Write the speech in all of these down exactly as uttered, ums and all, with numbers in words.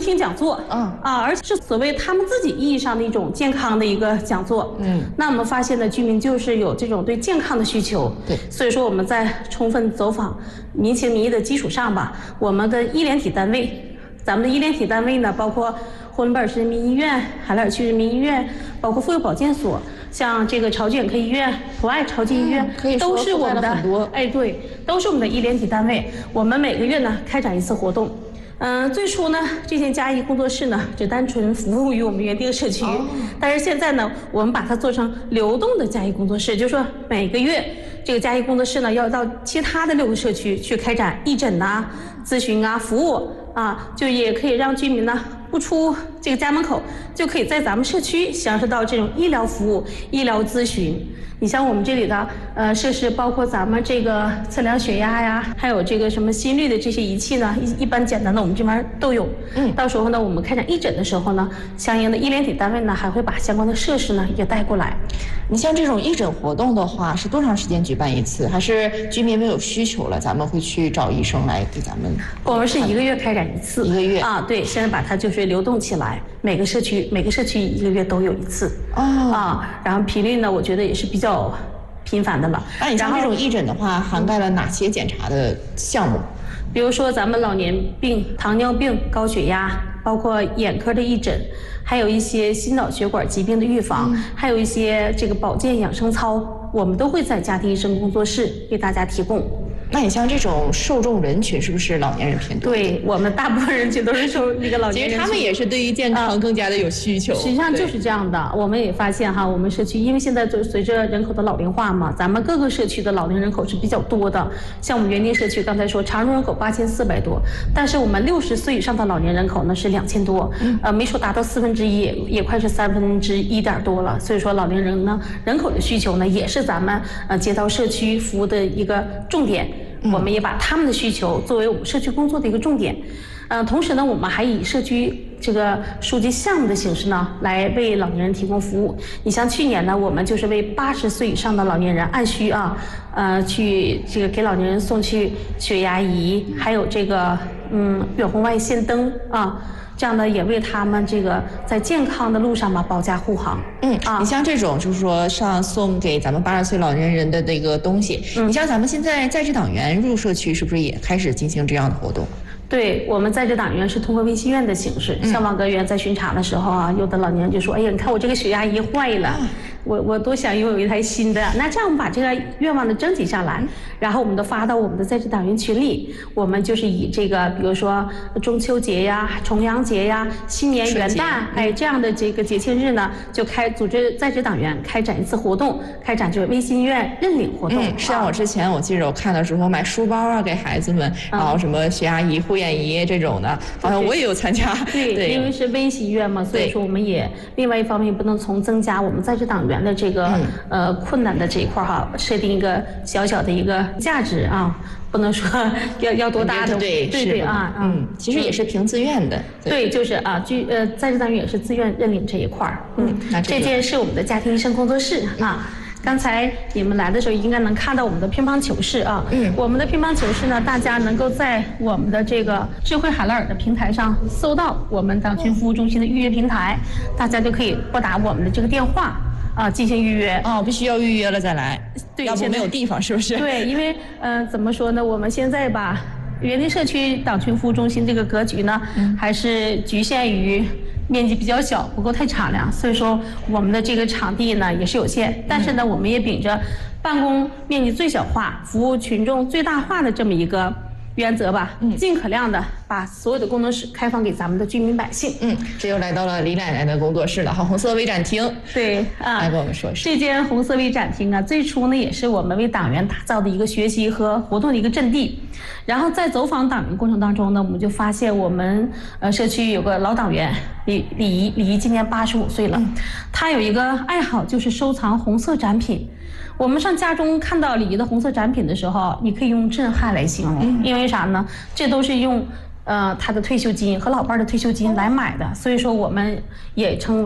听讲座，嗯啊，而且是所谓他们自己意义上的一种健康的一个讲座。嗯，那我们发现呢，居民就是有这种对健康的需求。对，所以说我们在充分走访民情民意的基础上吧，我们的医联体单位，咱们的医联体单位呢，包括呼伦贝尔市人民医院、海拉尔区人民医院，包括妇幼保健所。像这个朝剧眼科医院、普爱朝剧医院，嗯、都是我们的，哎，对，都是我们的医联体单位。我们每个月呢开展一次活动。嗯、呃，最初呢，这间嘉义工作室呢只单纯服务于我们原定社区，哦、但是现在呢，我们把它做成流动的嘉义工作室，就是说每个月这个嘉义工作室呢要到其他的六个社区去开展义诊呐、咨询啊、服务啊，就也可以让居民呢不出这个家门口，就可以在咱们社区享受到这种医疗服务、医疗咨询。你像我们这里的呃设施，包括咱们这个测量血压呀，还有这个什么心率的这些仪器呢，一一般简单的我们这边都有。嗯，到时候呢，我们开展义诊的时候呢，相应的医联体单位呢还会把相关的设施呢也带过来。 你像这种义诊活动的话，是多长时间举办一次？还是居民没有需求了，咱们会去找医生来给咱们？ 我们是一个月开展一次。 一个月啊，对，现在把它就是流动起来，每个社区每个社区一个月都有一次。哦啊，然后频率呢，我觉得也是比较频繁的了。 那你像这种义诊的话，涵盖了哪些检查的项目？ 比如说咱们老年病、糖尿病、高血压，包括眼科的义诊，还有一些心脑血管疾病的预防，嗯、还有一些这个保健养生操，我们都会在家庭医生工作室给大家提供。 那你像这种受众人群是不是老年人偏多？ 对，我们大部分人群都是受一个老年人群。 其实他们也是对于健康更加的有需求。 呃、实际上就是这样的，我们也发现哈，我们社区因为现在就随着人口的老龄化嘛，咱们各个社区的老龄人口是比较多的。像我们园丁社区刚才说，常住人口八千四百多，但是我们六十岁以上的老年人口呢是两千多，嗯、呃，没说达到四分之一，也也快是三分之一点多了。所以说老年人呢人口的需求呢也是咱们呃街道社区服务的一个重点。我们也把他们的需求作为我们社区工作的一个重点，呃，同时呢，我们还以社区这个书记项目的形式呢，来为老年人提供服务。你像去年呢，我们就是为八十岁以上的老年人按需啊，呃，去这个给老年人送去血压仪，还有这个嗯远红外线灯啊。这样呢，也为他们这个在健康的路上嘛保驾护航。 嗯啊，你像这种就是说上送给咱们八十岁老年人的这个东西，嗯、你像咱们现在在职党员入社区，是不是也开始进行这样的活动？ 对，我们在职党员是通过微信院的形式，像网格员在巡查的时候啊，有的老年人就说：“哎呀，你看我这个血压仪坏了。嗯”我我多想拥有一台新的。那这样我们把这个愿望呢征集下来，然后我们都发到我们的在职党员群里。我们就是以这个，比如说中秋节呀、重阳节呀、新年元旦，哎这样的这个节庆日呢，就开组织在职党员开展一次活动，开展就是微信院认领活动。 嗯，像我之前我记得我看的时候买书包啊给孩子们，然后什么血压仪、护眼仪这种的，好像我也有参加。 对，对因为是微信院嘛，所以说我们也另外一方面不能从增加我们在职党员的这个、嗯、呃困难的这一块哈，设定一个小小的一个价值啊，不能说要要多大的。 对对对啊， 嗯，其实也是凭自愿的。 对，对就是啊，居呃在职党员也是自愿认领这一块儿。嗯，那这件是我们的家庭医生工作室啊。刚才你们来的时候应该能看到我们的乒乓球室啊，嗯，我们的乒乓球室呢，大家能够在我们的这个智慧海拉尔的平台上搜到我们党群服务中心的预约平台，大家就可以拨打我们的这个电话啊进行预约。 哦，必须要预约了再来，对，要不没有地方是不是？ 对，因为嗯、呃，怎么说呢，我们现在吧，园林社区党群服务中心这个格局呢，嗯、还是局限于。面积比较小，不够太敞亮，所以说我们的这个场地呢也是有限。但是呢，我们也秉着办公面积最小化、服务群众最大化的这么一个原则吧，嗯，尽可量的把所有的工作室开放给咱们的居民百姓。 嗯，这又来到了李奶奶的工作室了，哈，红色微展厅。 对啊， 来跟我们说一说。 这间红色微展厅啊，最初呢也是我们为党员打造的一个学习和活动的一个阵地。然后在走访党员过程当中呢，我们就发现我们呃社区有个老党员李李姨，李姨今年八十五岁了，她有一个爱好就是收藏红色展品。我们上家中看到李姨的红色展品的时候，你可以用震撼来形容，因为啥呢？这都是用呃她的退休金和老伴的退休金来买的，所以说我们也称为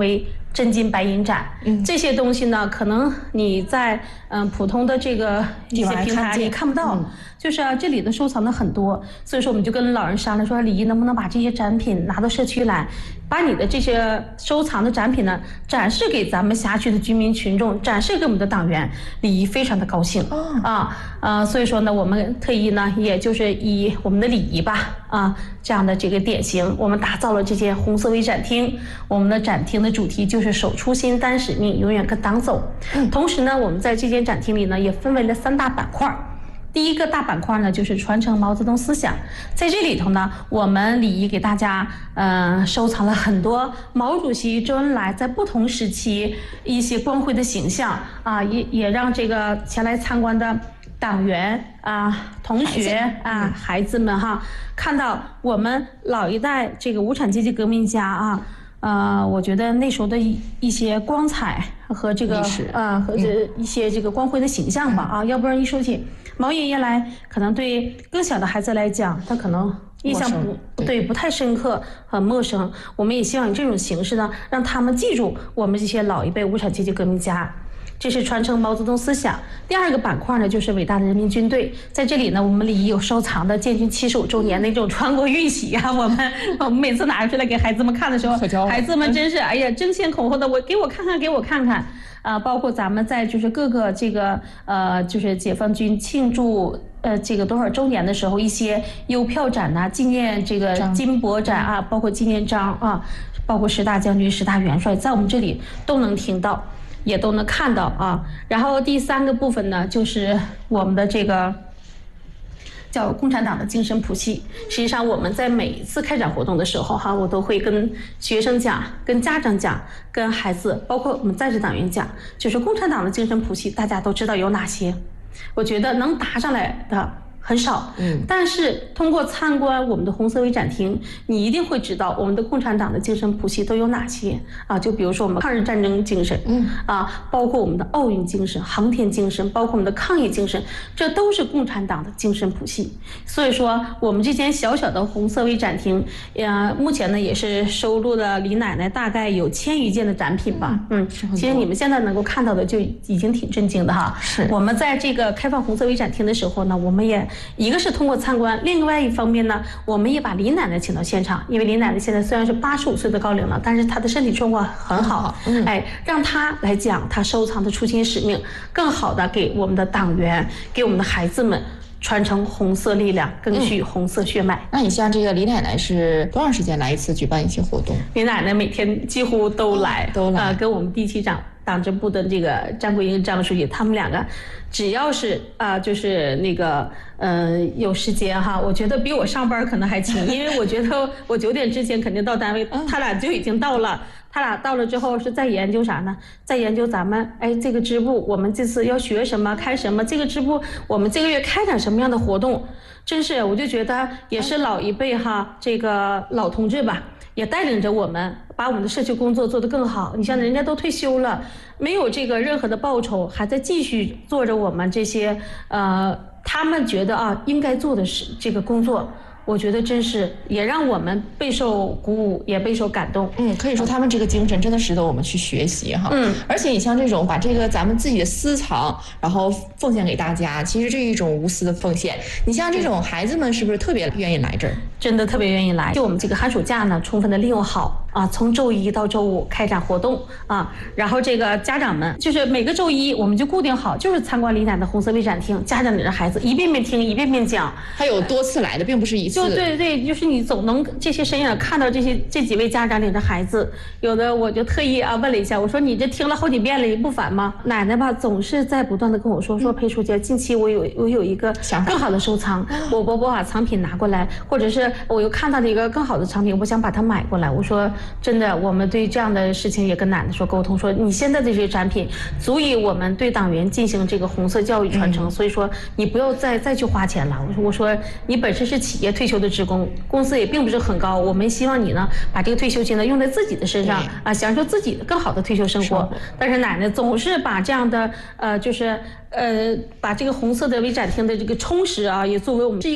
真金白银展，嗯，这些东西呢，可能你在嗯、呃、普通的这个一些平台你看不到，嗯、就是啊，这里的收藏的很多，所以说我们就跟老人商量说，李姨能不能把这些展品拿到社区来，把你的这些收藏的展品呢展示给咱们辖区的居民群众，展示给我们的党员，李姨非常的高兴、哦、啊呃，所以说呢，我们特意呢，也就是以我们的礼仪吧啊这样的这个典型，我们打造了这些红色微展厅，我们的展厅的主题就。就是守初心、担使命，永远跟党走。嗯，同时呢，我们在这间展厅里呢，也分为了三大板块。第一个大板块呢，就是传承毛泽东思想。在这里头呢，我们礼仪给大家呃收藏了很多毛主席、周恩来在不同时期一些光辉的形象啊，也也让这个前来参观的党员啊、同学啊、孩子们哈，看到我们老一代这个无产阶级革命家啊。呃，我觉得那时候的一一些光彩和这个呃和这一些这个光辉的形象吧、嗯、啊，要不然一说起毛爷爷来，可能对更小的孩子来讲，他可能印象不不对不太深刻，很陌生。我们也希望以这种形式呢，让他们记住我们这些老一辈无产阶级革命家。这是传承毛泽东思想。第二个板块呢，就是伟大的人民军队。在这里呢，我们里有收藏的建军七十五周年那种传国玉玺啊，我们我们每次拿出来给孩子们看的时候，孩子们真是哎呀争先恐后的，我给我看看，给我看看。啊、呃，包括咱们在就是各个这个呃，就是解放军庆祝呃这个多少周年的时候，一些邮票展呐、啊、纪念这个金箔展啊，包括纪念章啊，包括十大将军、十大元帅，在我们这里都能听到。也都能看到啊，然后第三个部分呢，就是我们的这个叫共产党的精神谱系。实际上我们在每一次开展活动的时候哈，我都会跟学生讲、跟家长讲、跟孩子，包括我们在职党员讲，就是共产党的精神谱系，大家都知道有哪些？我觉得能答上来的很少，嗯，但是通过参观我们的红色微展厅，你一定会知道我们的共产党的精神谱系都有哪些啊？就比如说我们抗日战争精神，嗯啊，包括我们的奥运精神、航天精神，包括我们的抗疫精神，这都是共产党的精神谱系。所以说，我们这间小小的红色微展厅，呃，目前呢也是收录了李奶奶大概有千余件的展品吧，嗯，其实你们现在能够看到的就已经挺震惊的哈。是我们在这个开放红色微展厅的时候呢，我们也。一个是通过参观，另外一方面呢，我们也把李奶奶请到现场，因为李奶奶现在虽然是八十五岁的高龄了，但是她的身体状况很好，嗯、哎，让她来讲她收藏的初心使命，更好的给我们的党员，给我们的孩子们传承红色力量，赓续红色血脉。嗯、 那你像这个李奶奶是多长时间来一次举办一些活动？ 李奶奶每天几乎都来， 都来， 呃，跟我们第七长。党支部的这个张国英张书记，他们两个只要是啊、呃，就是那个呃有时间哈，我觉得比我上班可能还勤，因为我觉得我九点之前肯定到单位，他俩就已经到了。他俩到了之后是在研究啥呢？在研究咱们哎这个支部我们这次要学什么，开什么？这个支部我们这个月开展什么样的活动？真是我就觉得也是老一辈哈，这个老同志吧。也带领着我们把我们的社区工作做得更好。你像人家都退休了，没有这个任何的报酬，还在继续做着我们这些呃他们觉得啊应该做的是这个工作。我觉得真是也让我们备受鼓舞，也备受感动。 嗯，可以说他们这个精神真的值得我们去学习哈。嗯，而且你像这种把这个咱们自己的私藏，然后奉献给大家，其实这是一种无私的奉献。你像这种孩子们是不是特别愿意来这儿？ 真的特别愿意来。就我们这个寒暑假呢，充分的利用好啊，从周一到周五开展活动啊，然后这个家长们就是每个周一我们就固定好，就是参观李奶的红色微展厅，家长领着孩子一遍遍听，一遍遍讲。 还有多次来的，并不是一次。 就对对，就是你总能这些身影看到这些这几位家长领着孩子，有的我就特意啊问了一下，我说你这听了好几遍了，你不烦吗？奶奶吧总是在不断的跟我说说，裴书记，近期我有我有一个更好的收藏，我我我把藏品拿过来，或者是我又看到了一个更好的藏品，我想把它买过来。我说真的，我们对这样的事情也跟奶奶说沟通，说你现在的这些产品足以我们对党员进行这个红色教育传承，嗯、所以说你不要再再去花钱了。我说我说你本身是企业退休的职工，工资也并不是很高，我们希望你呢把这个退休金呢用在自己的身上啊，享受自己更好的退休生活。但是奶奶总是把这样的呃就是呃把这个红色的微展厅的这个充实啊，也作为我们是一个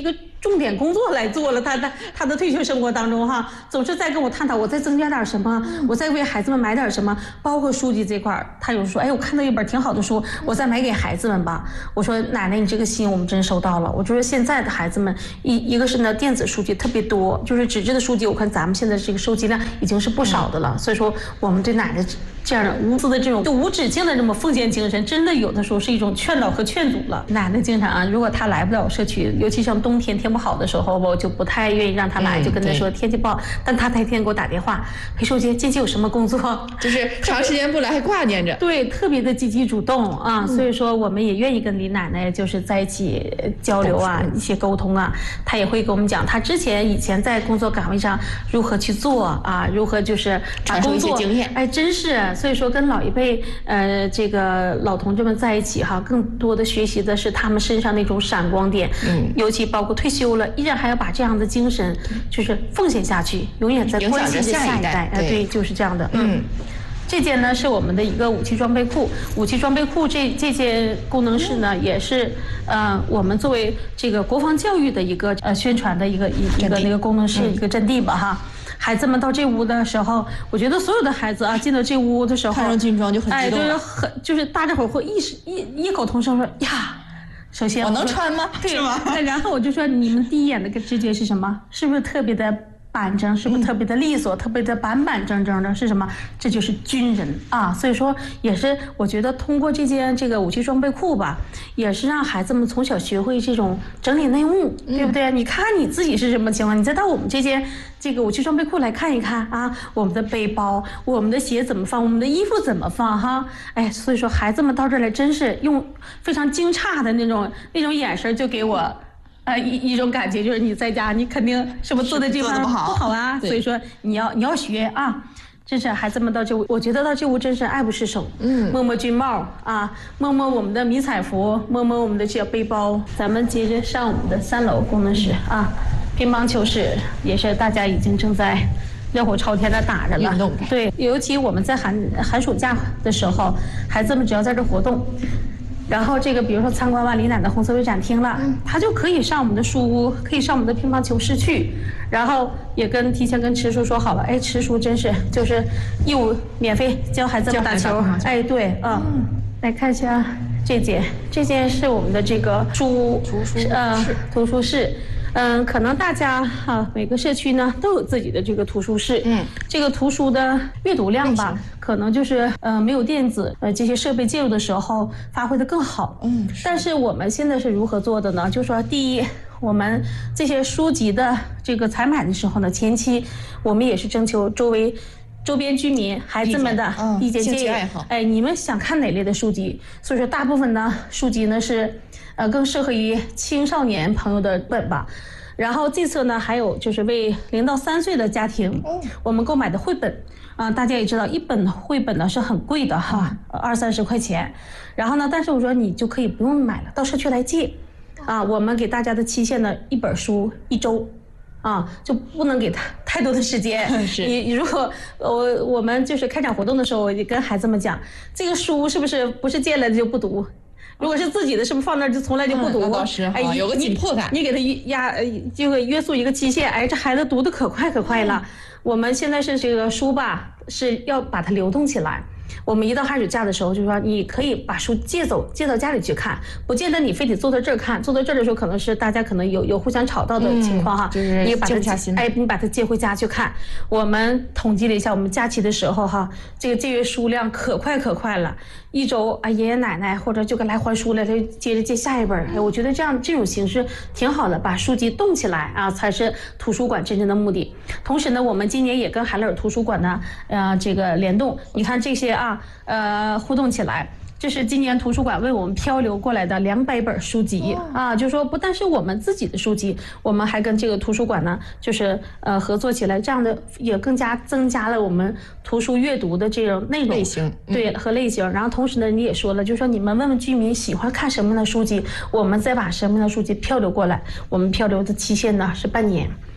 重点工作来做了，他的他的退休生活当中哈，总是在跟我探讨，我再增加点什么，我再为孩子们买点什么，包括书籍这块，他有说，哎，我看到一本挺好的书，我再买给孩子们吧。我说奶奶，你这个心我们真收到了。我就说现在的孩子们，一一个是呢电子书籍特别多，就是纸质的书籍，我看咱们现在这个收集量已经是不少的了。嗯、所以说，我们对奶奶这样的无私的这种就无止境的这么奉献精神，真的有的时候是一种劝导和劝阻了。奶奶经常啊，如果她来不了社区，尤其像冬天天不好的时候，我就不太愿意让她来，嗯、就跟她说天气不好。但她那天给我打电话，裴淑姐，近期有什么工作？ 就是长时间不来还挂念着。 对，特别的积极主动啊，嗯、所以说我们也愿意跟李奶奶就是在一起交流啊，一些沟通啊。她也会跟我们讲，她之前以前在工作岗位上如何去做啊，如何就是把工作经验， 哎，真是。所以说，跟老一辈呃这个老同志们在一起哈，更多的学习的是他们身上那种闪光点。嗯，尤其包括退休了，依然还要把这样的精神就是奉献下去，永远在关心着下一代。哎，对，就是这样的。嗯。这件呢是我们的一个武器装备库，武器装备库这这件功能室呢，也是呃我们作为这个国防教育的一个呃宣传的一个一一个那个功能室、嗯、一个阵地吧哈。孩子们到这屋的时候，我觉得所有的孩子啊进到这屋的时候， 看上军装就很激动， 哎，就是很就是大家伙会一时一异口同声说呀。首先我能穿吗？ 是吗？然后我就说你们第一眼的直觉是什么？是不是特别的板正？是不是特别的利索？嗯、特别的板板正正的？是什么？这就是军人啊！所以说也是我觉得通过这件这个武器装备库吧，也是让孩子们从小学会这种整理内务，嗯、对不对？你看你自己是什么情况，你再到我们这件这个武器装备库来看一看啊，我们的背包、我们的鞋怎么放，我们的衣服怎么放哈？哎，所以说孩子们到这儿来真是用非常惊诧的那种那种眼神就给我。呃，一一种感觉就是你在家，你肯定是不是做的这方不好不好啊？所以说你要你要学啊，真是孩子们到这屋，我觉得到这屋真是爱不释手。嗯，摸摸军帽啊，摸摸我们的迷彩服，摸摸我们的这个背包。咱们接着上我们的三楼功能室啊，乒乓球室也是大家已经正在热火朝天的打着了。对，尤其我们在寒寒暑假的时候，孩子们只要在这活动。然后这个比如说参观完李奶奶红色微展厅了，嗯、他就可以上我们的书屋，可以上我们的乒乓球室去，然后也跟提前跟池叔说好了，哎，池叔真是就是义务免费教孩子们打球，哎，对，嗯，嗯来看一下这件，这件是我们的这个书屋，图书呃图书室。嗯，可能大家哈、啊、每个社区呢都有自己的这个图书室，嗯，这个图书的阅读量吧，可能就是呃没有电子呃这些设备介入的时候发挥的更好，嗯，但是我们现在是如何做的呢？就是说，第一，我们这些书籍的这个采买的时候呢，前期我们也是征求周围。周边居民、孩子们的意见建议，嗯、哎，你们想看哪类的书籍？所以说，大部分呢书籍呢是，呃，更适合于青少年朋友的本吧。然后这次呢，还有就是为零到三岁的家庭，我们购买的绘本啊、呃，大家也知道，一本绘本呢是很贵的哈，二三十块钱。然后呢，但是我说你就可以不用买了，到社区来借，啊，我们给大家的期限呢，一本书一周。啊，就不能给他太多的时间。你如果我我们就是开展活动的时候，我就跟孩子们讲，这个书是不是不是借来的就不读？如果是自己的，是不是放那儿就从来就不读？ 老师，哎，有个紧迫感， 你给他压这个约束一个期限，哎，这孩子读的可快可快了。嗯、我们现在是这个书吧，是要把它流动起来。我们一到寒暑假的时候，就说你可以把书借走，借到家里去看，不见得你非得坐到这儿看。坐到这儿的时候，可能是大家可能有有互相吵到的情况哈， 嗯、就是你把它借哎，你把它借回家去看。我们统计了一下，我们假期的时候哈，这个借阅书量可快可快了，一周啊爷爷奶奶或者就跟来还书了，他就接着借下一本。哎，我觉得这样这种形式挺好的，把书籍动起来啊，才是图书馆真正的目的。同时呢，我们今年也跟海乐尔图书馆呢，呃，这个联动，你看这些啊。呃，互动起来，这是今年图书馆为我们漂流过来的两百本书籍、哦、啊，就说不但是我们自己的书籍，我们还跟这个图书馆呢，就是呃合作起来，这样的也更加增加了我们图书阅读的这种内容类型， 嗯、对和类型。然后同时呢，你也说了，就说你们问问居民喜欢看什么样的书籍，我们再把什么样的书籍漂流过来，我们漂流的期限呢是半年。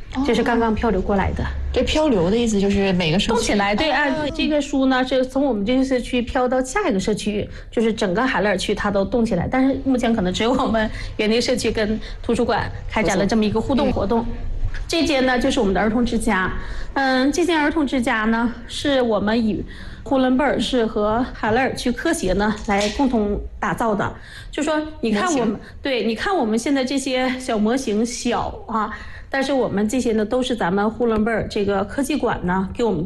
这是刚刚漂流过来的。 这漂流的意思就是每个社区动起来，对啊，这个书呢是从我们这个社区飘到下一个社区，就是整个海乐尔区它都动起来。但是目前可能只有我们园林社区跟图书馆开展了这么一个互动活动。这间呢就是我们的儿童之家，嗯，这间儿童之家呢是我们以呼伦贝尔市和海乐尔区科协呢来共同打造的。就说你看我们，对，你看我们现在这些小模型小啊，但是我们这些呢都是咱们呼伦贝尔这个科技馆呢给我们